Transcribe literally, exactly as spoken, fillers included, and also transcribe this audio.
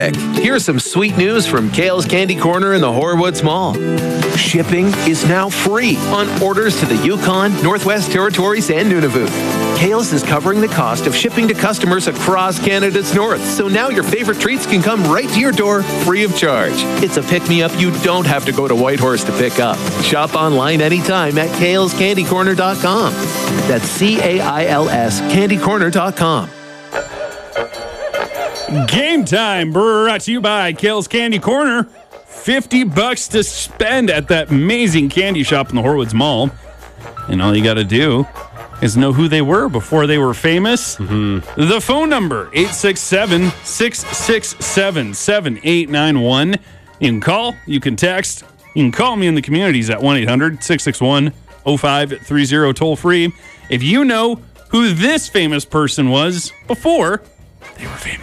Here's some sweet news from Kale's Candy Corner in the Horwoods Mall. Shipping is now free on orders to the Yukon, Northwest Territories, and Nunavut. Kale's is covering the cost of shipping to customers across Canada's north, so now your favorite treats can come right to your door free of charge. It's a pick-me-up you don't have to go to Whitehorse to pick up. Shop online anytime at kales candy corner dot com. That's C A I L S candy corner dot com. Game time brought to you by Kale's Candy Corner. fifty bucks to spend at that amazing candy shop in the Horwoods Mall. And all you got to do is know who they were before they were famous. Mm-hmm. The phone number, eight six seven, six six seven, seven eight nine one. You can call, you can text, you can call me in the communities at one eight hundred, six six one, oh five three oh toll free. If you know who this famous person was before they were famous.